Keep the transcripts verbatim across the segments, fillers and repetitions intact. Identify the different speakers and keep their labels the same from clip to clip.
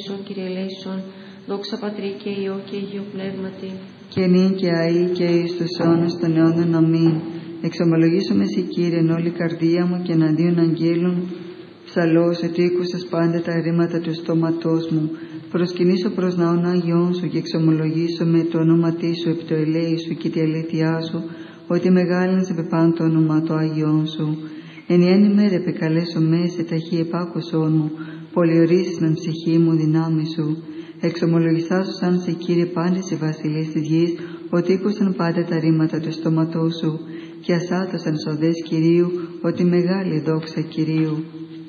Speaker 1: ελέησον, Κύριε ελέησον, δόξα Πατρί και Υιό και Αγίου Πνεύματι.
Speaker 2: Και νυν και αεί και εις τους αιώνας των αιώνων. Αμήν. Εξομολογήσομαι σε Κύριε εν όλη καρδία μου και εναντίον αγγέλων ψαλός, ότι ήκουσες πάντα τα ρήματα του στόματός μου. Προσκυνήσω προς ναών Αγιών σου και εξομολογήσω με το ονόματί σου επί το ελέη σου και τη αλήθειά σου, ότι μεγάλυνες επί πάνω το όνομα του Αγιών σου. Εν ιένη μέρα επεκαλέσω με σε ταχύ επάκουσόν μου, πολιορίσεις με ψυχή μου δυνάμει σου. Εξομολογησά σου σαν σε Κύριε πάντες οι βασιλείς της γης, ότι ήκουσαν πάντα τα ρήματα του στόματός σου, και ασάτωσαν σοδές Κυρίου, ότι μεγάλη δόξα Κυρίου.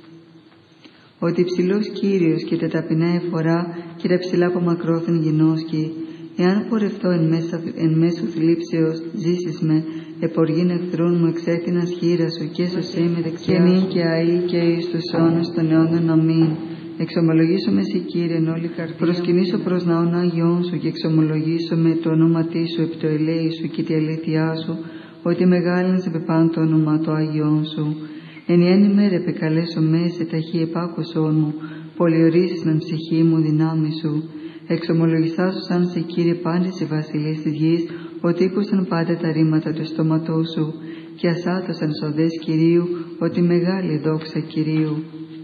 Speaker 2: Ότι ψηλός Κύριος και τα ταπεινά εφορά και τα ψηλά από μακρόθεν γινώσκει. Εάν πορευτώ εν, μέσα, εν μέσω θλίψεως, ζήσεις με, εποργήν εχθρών μου εξέτεινας χείρα σου και σωσέ με δεξιά σου. Και νυν και αεί και εις τους αιώνας των αιώνων. Αμήν. Εξομολογήσω με σε Κύριε εν όλη καρδία. Προσκυνήσω προς ναών Αγιών σου και εξομολογήσω με το ονόματί σου επί το ελέη σου και τη αλήθειά σου, ότι μεγάλυνες επί πάνω το όνομα του Αγιών σου. Εν ιένη μέρα επεκαλέσω με σε ταχύ επάκουσόν μου, πολιορίσεις με ψυχή μου δυνάμει σου. Εξομολογησά σου σαν σε Κύριε πάντες οι βασιλείς της γης, ότι ήκουσαν πάντα τα ρήματα του στόματός σου, και ασάτωσαν σοδές Κυρίου, ότι μεγάλη δόξα Κυρίου.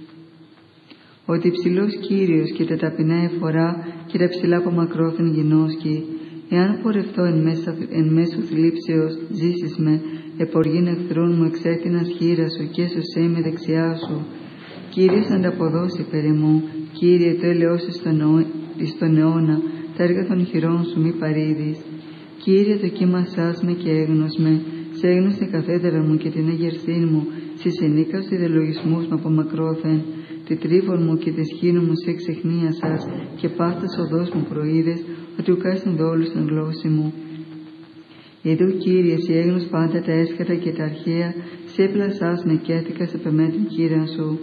Speaker 2: Ότι ψηλός Κύριος και τα ταπεινά εφορά και τα ψηλά από μακρόθεν γινώσκει. Εάν πορευτώ εν, μέσα, εν μέσω θλίψεως, ζήσεις με, εποργήν εχθρών μου εξέτεινας χείρα σου και σωσέ με δεξιά σου. Κύριος ανταποδώσει περί μου, Κύριε το έλεος εις τον αιώνα, τα έργα των χειρών σου μη παρήδεις. Κύριε δοκίμασάς με και έγνωσμε, σε έγνωσε καθέδρα μου και την αγερσήν μου, στις ενίκας ιδεολογισμούς μου από μακρόθεν, τη τρίβων μου και τη σχήνου μου σε ξεχνίασας, και πάστας οδός μου προείδες, ότι ουκάσιν δόλους εν γλώσση μου. Ιδού Κύριε, σε έγνος πάντα τα έσχατα και τα αρχαία, σε πλασάς με και έθηκας επ' εμέ την χείρα σου.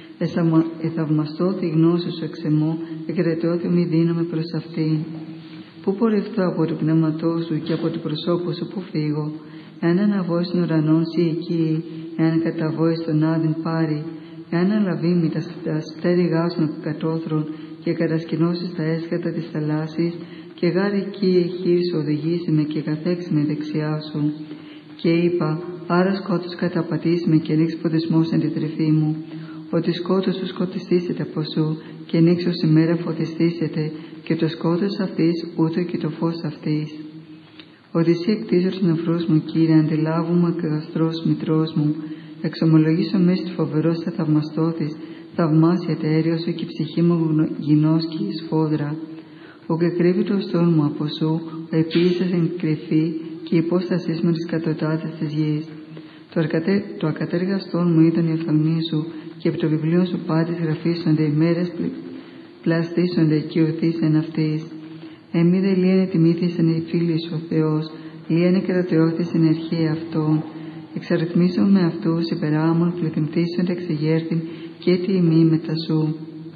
Speaker 2: Εθαυμαστώ τη γνώση σου εξ εμώ, εκκρατεώθη μη δύναμαι προς αυτήν. Πού πορευτώ από το πνεύματό σου και από το προσώπο σου, πού φύγω. Εάν αναβώ εις τον ουρανόν, σύ εκεί, εάν καταβώ εις τον άδειν πάρει, εάν αλαβεί με τα στέριγά σου από κατώθρων και κατασκηνώσεις τα έσχατα της θαλάσσης, και γάρ εκεί εχείρ σου οδηγήσει με και καθέξει με δεξιά σου. Και είπα, άρα σκότος καταπατήσει με και ρίξει ποτισμός εν τη τρυφή μου. Ότι σκότος σου σκοτιστήσετε από σου, και νύξος ημέρα φωτιστήσετε, και το σκότος αυτής ούτω και το φως αυτής. Ότι εσύ εκτίζω τους νεφρούς μου, Κύριε, αντιλάβουμε και γαστρός μητρός μου. Εξομολογήσω μέσα στη φοβερό σε θαυμαστώθης, θαυμάσια τα αέρια σου και η ψυχή μου γινώσκει σφόδρα. Ο και κρύβει το στόν μου από σου, ο επίησας εν κρυφή και υπόστασής με τις κατωτάτες της γης. Το, αρκατε, το ακατέργαστόν μου ήταν η οφθαλμή σου, και από το βιβλίο σου πάντες γραφίσονται οι μέρες πλαστήσονται και ορθήσεν αυτής. Εμεί δε λύανε τιμήθησαν οι φίλοι σου ο Θεός, λύανε κρατεώθησαν αρχαίοι αυτών. Εξαριθμίσουν με αυτούς υπεράμων, πληθυντήσονται εξεγέρθην και τι ημί μετά σου.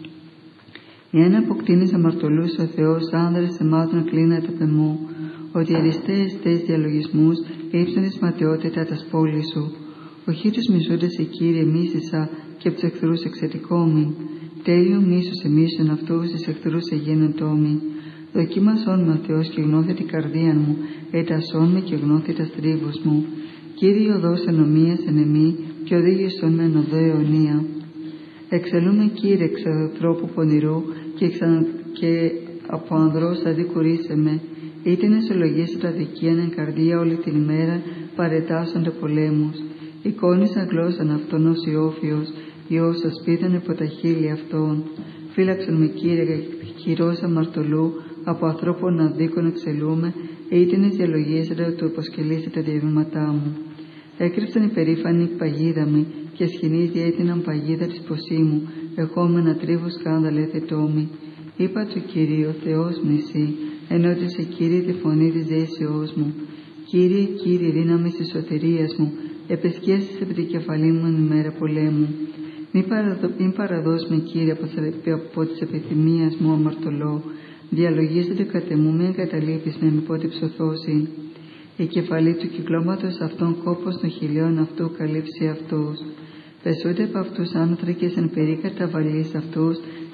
Speaker 2: Εάν αποκτήνεις αμαρτωλούς ο Θεός, άνδρες εμάτων κλείνατε πεμού, ότι αριστείες τες διαλογισμούς ύψαν της ματαιότητα τα σπόλη σου. Οχι τους μισούντες σε Κύριε μίσησα και από τους εχθρούς εξαιτικόμην. Τέλειο μίσος εμίσουν αυτούς τις εχθρούς εγένων τόμοι. Δοκίμασόν με ο Θεός και γνώθη την καρδία μου, ετασόν με και γνώθη τα στρίβους μου. Κύριε οδός ανομίας εν εμή, και οδήγησόν με εν οδό αιωνία. Εξελούμε Κύριε εξ ανθρώπου πονηρού, και, εξα... και από ανδρός αδικουρίσε με. Είτε να συλλογήσει τα δικίαν εν καρδία όλη την ημέρα, παρετάσσονται πολέμους. Εικόνισαν γλώσσαν αυτόν ως Ιόφιος, Υιός ασπίδαν από τα χείλη αυτών. Φύλαξαν με Κύριε χειρός αμαρτωλού, από ανθρώπων αδίκων εξελούμε, ήτινες διαλογίζεται του υποσκελίσετε τα διαβήματά μου. Έκρυψαν οι περήφανοι παγίδα μου, και σχοινείς διέτειναν παγίδα της ποσίμου, εχόμενα τρίβου σκάνδαλα εθετόμη. Είπα του Κυρίου, Θεός μου εσύ, ενώτησε Κύριε τη φωνή της δεήσεώς μου. Κύριε, Κύριε, δύναμη της σωτηρίας μου, επεσκέσεις επί την κεφαλή μου εν ημέρα πολέμου. Μην παραδώ, παραδώσει με Κύριε από, από τις επιθυμίες μου αμαρτωλό, διαλογίζεται κατ' εμού, με εγκαταλείπεις με μη πότε ψωθώσει. Η κεφαλή του κυκλώματος αυτών κόπος των χιλιών αυτού καλύψει αυτούς. Πεσούνται από αυτούς άνθρακες εν περί καταβαλής αυτούς,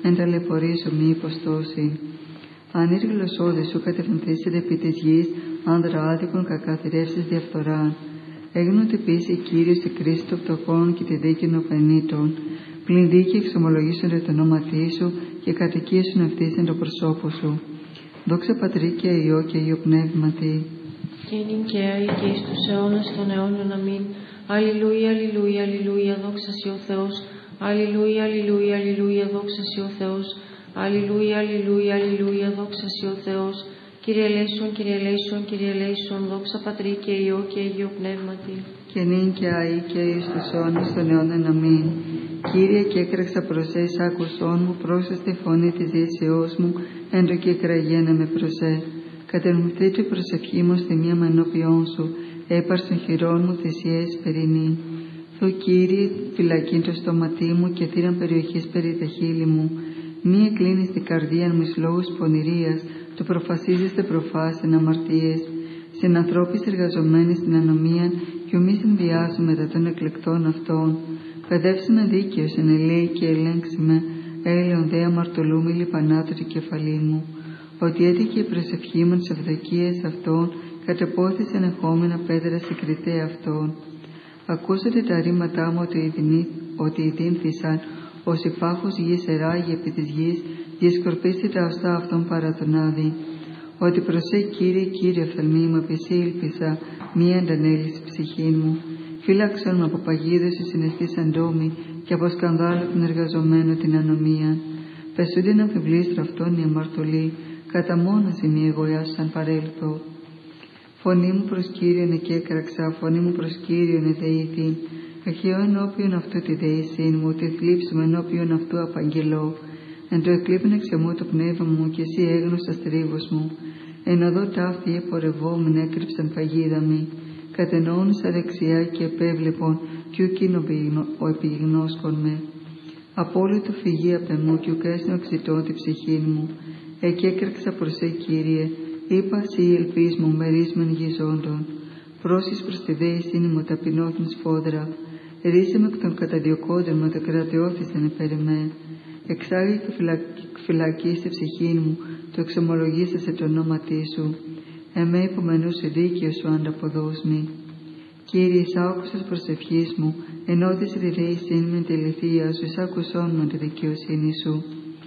Speaker 2: εν ταλαιπωρήσω μη υποστώσει. Αν η γλωσσόδη σου κατευθυνθήσετε επί της γης, άνδρα άδικων κακαθυρεύσεις διαφθοράν. Έγνωτε επίση Κύριος τη κρίση των φτωχών και τη δίκη των πενήτων. Πλην δίκη εξομολογήσονται το όνομα σου και κατοικήσουν ευθύσεν το προσώπο σου. Δόξα Πατρί και Υιό και Υιό Πνεύματι.
Speaker 1: Και νυν και αεί και εις τους αιώνας των αιώνων. Αμήν. Αλληλούια, αλληλούια, αλληλούια, δόξα σοι ο Θεός. Αλληλούια, αλληλούια, αλληλούια, δόξα σοι ο Θεός. Αλληλούια, αλληλούια, αλληλούια, δόξα σοι ο Θεός. Κύριε ελέησον, Κύριε ελέησον, Κύριε ελέησον, δόξα Πατρί και Υιό και Υιό Πνεύματι.
Speaker 2: Και νυν και αεί και εις τους αιώνας των αιώνων. Αμήν. Κύριε, και έκραξα προς εις άκουσόν μου, πρόσαστε φωνή της διαισιώς μου, εν το και εκραγένα με προσέ. Κατερμηθεί η προσευχή μου στη μία ενώπιόν σου, έπαρ των χειρών μου θυσιές περινή. Θω Κύριε, φυλακήν το στόματί μου και θύραν περιοχής περί τα χείλη μου. Μη εκλίνεις την καρδία μου εις λόγους πονηρίας, το προφασίζεστε προφάσιν αμαρτίες. Συνανθρώπης εργαζομένοι στην ανομία, και ομοίς ενδιάσου μετά των εκλεκτών αυτών. Παιδεύσει με δίκαιος εν ελέη και ελέγξει με, έλεον δε αμαρτωλούμη λιπανάτω του κεφαλή μου. Ότι έτυχε η προσευχή μου τις ευδοκίες αυτών, κατεπόθησε ενεχόμενα πέτρα συγκριτέ αυτών. Ακούσατε τα ρήματά μου ότι ειδύνθησαν, ως υπάχος γης εράγει επί της γης, διασκορπίστη τα οστά αυτών παρά τον άδη. Ότι προσέ Κύριε, Κύριε οφθαλμή μου, επί σύ ήλπισα, μία αντανέληση ψυχή μου. Φύλαξον με από παγίδωση συναισθής αντόμη και από σκανδάλο των εργαζομένων την ανομία. Πεσούνται να αμφιβλήστρο αυτόν η αμαρτωλή, κατά μόνος είμαι εγώ σαν παρέλθω. Φωνή μου προς Κύριον εκέκραξα, φωνή μου προς Κύριον εδεήθη. Αχαιώ ενώπιον αυτού τη δεησύν μου, τη θλίψη μου ενώπιον αυτού απαγγελώ. Εν το εκλείπνε ξεμού το πνεύμα μου και εσύ έγνωσα στρίβος μου. Εν οδό ταύτη επορευόμουν έκρυψαν παγίδα μη. Κατενόησα δεξιά και επέβλεπον, κι ουκ είναι ο επιγνώσκον με. Απόλυτο φυγή απ' εμού, κι ουκ έσνο εξητών τη ψυχή μου. Εκέκραξα προς σε Κύριε, είπα σύ ελπίς μου μερίσμεν γυζόντων. Πρόσης προς τη δέησίνη μου ταπεινώθην σφόδρα. Ρίσε με εκ των καταδιωκόντων μου, τα κρατεώθησαν υπέρ εμέ. Εξάγει και φυλακή στη ψυχή μου, το εξομολογήσασε το ονόματί σου. Εμέ υπομενούσε δίκαιο σου ανταποδόσμη. Κύριε, εις άκουσας προσευχής μου, ενώθησε τη δεησήν με τη λυθία σου, εις άκουσόν με τη δικαιοσύνη σου.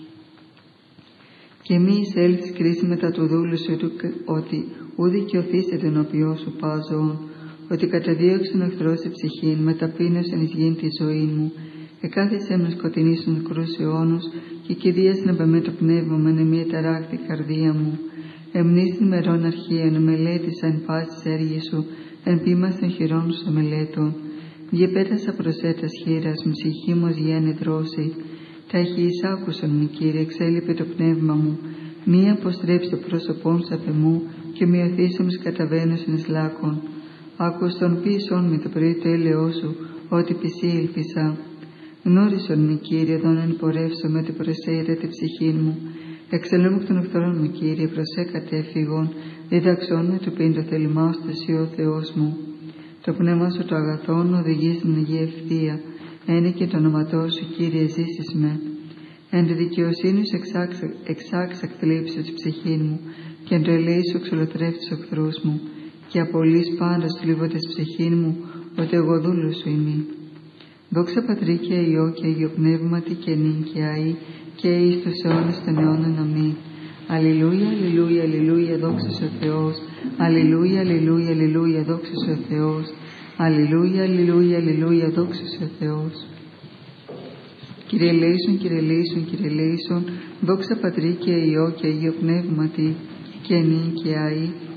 Speaker 2: Και μη εισέλθεις κρίση μετά του δούλου σου, ότι ου δικαιωθήστε τον οποίο σου πάζον, ότι καταδίωξε ο εχθρός τη ψυχήν, μεταπείνωσεν εις γήν τη ζωή μου. Εκάθισέ με σκοτεινή σου μικρούς αιώνους, και κηδίασεν επ' εμέ το πνεύμα μου, εν μία ταράκτη καρδία μου. Εμνήσιν μερών αρχείων, μελέτησα εν πάσης έργη σου, εν πείμας των χειρών σου μελέτων. Διεπέτασα προς έτας χείρας, μου ψυχή μου ως γέννη δρόση. Τα ηχείς άκουσαν με Κύριε, εξέλιπε το πνεύμα μου. Μη αποστρέψει το πρόσωπόν σου απ' εμού, και μειωθήσαμε καταβαίνωσιν εις λάκων. Άκουσ τον πίσον με το πρωί το έλεό σου, ότι πισί ήλπισα. Γνώρισον με Κύριε, δόν εν πορεύσομαι, ότι προσέειδε τη ψυχή μου. Εξελόμαι εκ των εχθρών μου, Κύριε, προσέ κατέφυγον, διδαξών με το πίν το θέλημά σου, εσύ ο Θεός μου. Το πνεύμα σου το αγαθόν οδηγεί στην Αγία ευθεία, ένε και το όνοματό σου, Κύριε, ζήσεις με. Εν τη δικαιοσύνη σου εξάξα εκθλίψη τη ψυχή μου, και εν το ελέη σου εξολοθρεύει τους εχθρούς μου, και απολύς πάντα θλίβονται της ψυχή μου, ότι εγώ δούλος σου είμαι. Δόξα Πατρί και Υιό και Υιό Πνεύματι και νυν και αεί και εις τους αιώνας των αιώνων. Αμήν. Αλληλούια, αλληλούια, αλληλούια, δόξα σου ο Θεός. Αλληλούια, αλληλούια, αλληλούια, δόξα σου ο Θεός. Αλληλούια, αλληλούια, αλληλούια, δόξα σου ο Θεός. Κύριε ελέησον, Κύριε ελέησον, Κύριε ελέησον, δόξα Πατρί και Υιό και Υιό Πνεύματι και νυν και αεί